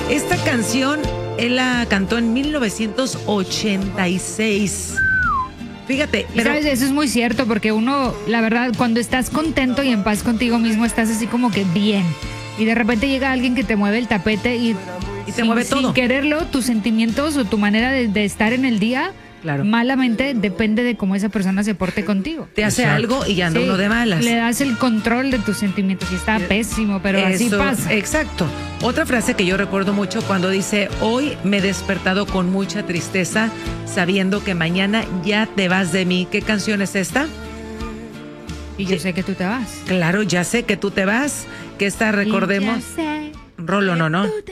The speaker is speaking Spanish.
Esta canción él la cantó en 1986. Fíjate, Y sabes, eso es muy cierto, porque uno, la verdad, cuando estás contento y en paz contigo mismo, estás así como que bien. Y de repente llega alguien que te mueve el tapete y te mueve todo. Sin quererlo, tus sentimientos o tu manera de estar en el día, claro, malamente depende de cómo esa persona se porte contigo. Te hace algo y ya anda uno de malas. Le das el control de tus sentimientos y está pésimo, pero así pasa. Exacto. Otra frase que yo recuerdo mucho cuando dice: hoy me he despertado con mucha tristeza sabiendo que mañana ya te vas de mí. ¿Qué canción es esta? Y yo sé que tú te vas. Claro, ya sé que tú te vas. Que esta, recordemos. Rolo, no.